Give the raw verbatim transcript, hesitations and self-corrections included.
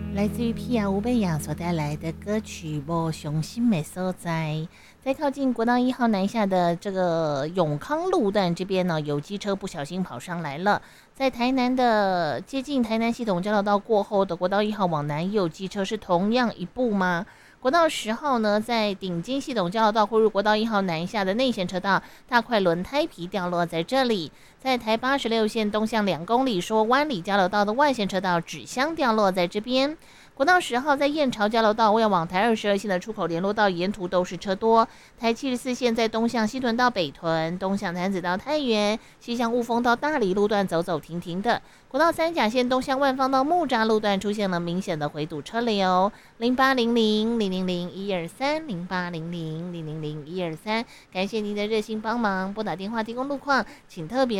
来自于皮亚乌贝亚所带来的歌曲《无雄心的所在》。在靠近国道一号南下的这个永康路段这边呢，有机车不小心跑上来了。在台南的接近台南系统交流道过后的国道一号往南，也有机车是同样一部吗？国道十号呢，在顶尖系统交流道汇入国道一号南下的内线车道，大块轮胎皮掉落在这里。在台八十六线东向两公里说湾里交流道的外线车道纸箱掉落在这边。国道十号在燕巢交流道要往台二十二线的出口联络道沿途都是车多。台七十四线在东向西屯到北屯，东向潭子到太原，西向雾峰到大理路段走走停停的。国道三甲线东向万方到木栅路段出现了明显的回堵车流。零八零零零零零一二三零八零零零零零一二三，感谢您的热心帮忙，拨打电话提供路况，请特别